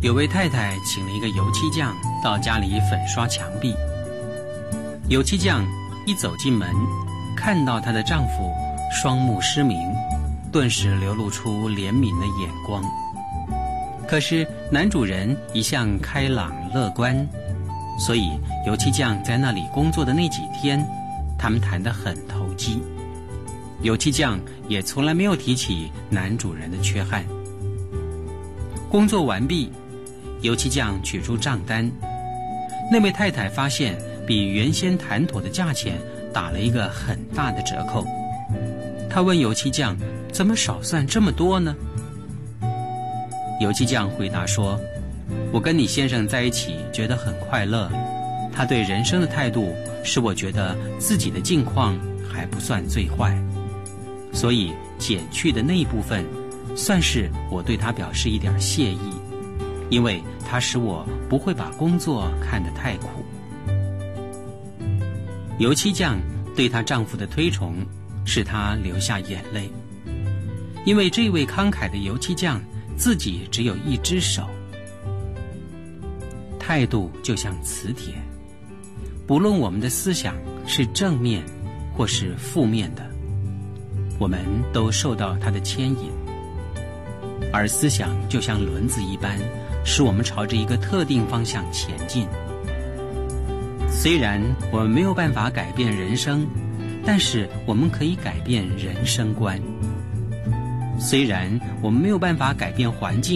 有位太太请了一个油漆匠到家里粉刷墙壁。油漆匠一走进门，看到她的丈夫双目失明，顿时流露出怜悯的眼光。可是男主人一向开朗乐观，所以油漆匠在那里工作的那几天，他们谈得很投机。油漆匠也从来没有提起男主人的缺憾。工作完毕，油漆匠取出账单，那位太太发现比原先谈妥的价钱打了一个很大的折扣。她问油漆匠，怎么少算这么多呢？油漆匠回答说，我跟你先生在一起觉得很快乐，他对人生的态度使我觉得自己的境况还不算最坏，所以减去的那一部分算是我对他表示一点谢意，因为它使我不会把工作看得太苦。油漆匠对她丈夫的推崇使她流下眼泪，因为这位慷慨的油漆匠自己只有一只手。态度就像磁铁，不论我们的思想是正面或是负面的，我们都受到它的牵引。而思想就像轮子一般，使我们朝着一个特定方向前进。虽然我们没有办法改变人生，但是我们可以改变人生观。虽然我们没有办法改变环境，